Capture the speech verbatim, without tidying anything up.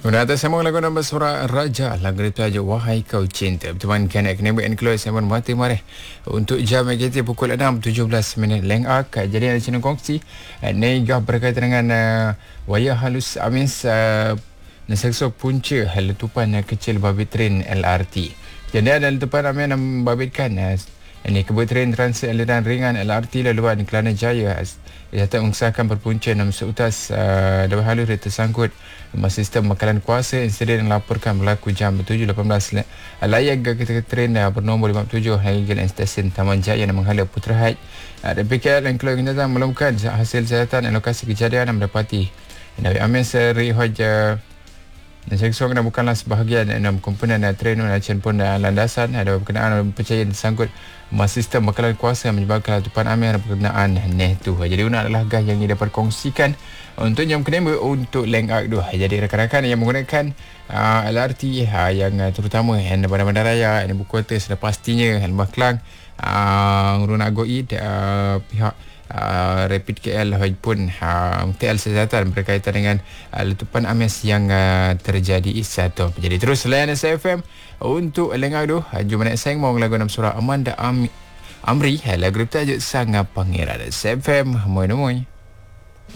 Kemudian atas sambung lagu nombor Suara Raja. Lagu itu aja Wahai Kau Cinta. Berteman Kanak Kenebuk and Chloe Simon Mati Mareh. Untuk jam G T pukul enam tujuh belas minit Leng Ak. Jadi ada channel kongsi Negah berkaitan dengan uh, Wayah halus Amis uh, Nasaksok punca letupan uh, kecil babit train L R T. Jadi ada letupan Amin yang membabitkan uh, ini kebut train transit aliran ringan L R T laluan Kelana Jaya. Ia tak mengesahkan berpunca enam seutas uh, Dawai halus dia tersangkut sistem makanan kuasa. Insiden yang laporkan berlaku jam tujuh lapan belas layak ketika train uh, bernombor lima puluh tujuh Highgate Stesen Taman Jaya yang menghala Putra Heights. Uh, dan P K L dan Keluar Kenyataan melumkan hasil siasatan dan lokasi kejadian yang mendapati Nabi Amin Seri Hoja Nasyik dan bukanlah sebahagian enam komponen uh, train dan pun uh, landasan ada berkenaan percaya tersangkut sistem bakalan kuasa yang menyebabkan letupan Amin berkenaan neh tu. Jadi una adalah gah yang dapat kongsikan untuk jam kedua untuk Leng Ak tu. Jadi rakan-rakan yang menggunakan uh, L R T uh, yang uh, terutama yang bandar-bandar raya yang ibu kota sudah pastinya Lembah Kelang uh, Runa Goid uh, pihak Uh, Rapid K L pun uh, T L Kesihatan berkaitan dengan uh, letupan Amis yang uh, terjadi satu. Jadi terus layan S F M untuk Leng Ak tu. Jom nak sayang mau lagu enam surah Amanda Am- Amri lagu tajuk Sang Pangeran. S F M moy moy.